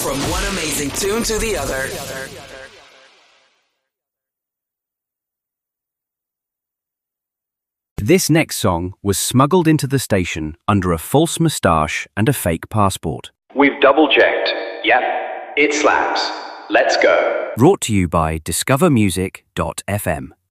From one amazing tune to the other. This next song was smuggled into the station under a false moustache and a fake passport. We've double-checked. Yep, it slaps. Let's go. Brought to you by discovermusic.fm.